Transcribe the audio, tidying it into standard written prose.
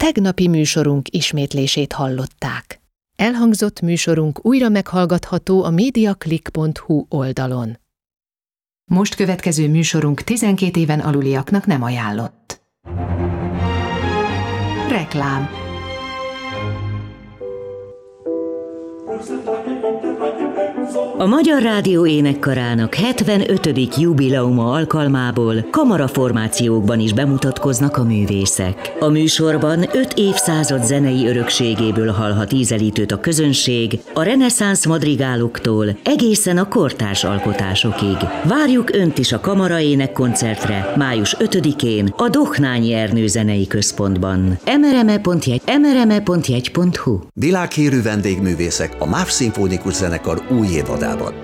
tegnapi műsorunk ismétlését hallották. Elhangzott műsorunk újra meghallgatható a mediaclick.hu oldalon. Most következő műsorunk 12 éven aluliaknak nem ajánlott. Reklám. A Magyar Rádió Énekkarának 75. jubileuma alkalmából kamaraformációkban is bemutatkoznak a művészek. A műsorban 5 évszázad zenei örökségéből hallhat ízelítőt a közönség, a reneszánsz madrigáloktól egészen a kortárs alkotásokig. Várjuk Önt is a kamaraénekkoncertre május 5-én a Dohnányi Ernő Zenei Központban. mrme.jegy.hu. Világhírű vendégművészek a MÁV Szimfonikus Zenekar új évadában.